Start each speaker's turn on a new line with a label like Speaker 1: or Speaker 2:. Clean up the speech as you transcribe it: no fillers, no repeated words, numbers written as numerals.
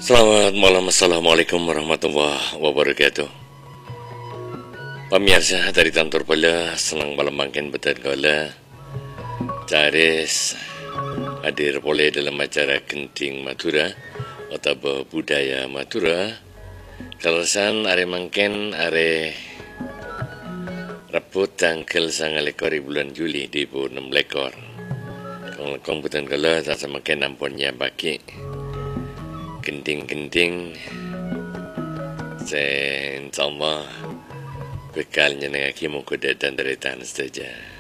Speaker 1: Selamat malam, Assalamualaikum warahmatullahi wabarakatuh. Pemirsa dari Tantur Pala, senang malam makin betul kala. Caris hadir boleh dalam acara Genting Madura atau budaya Madura. Kalasan are mangken are Rabu tanggal 9 bulan Juli di 6 lekor. Kong betul kala tak semakin nampunnya baki. Genting-genting saya insyaAllah bekalnya dengan kimu kuda dan dari tanah saja.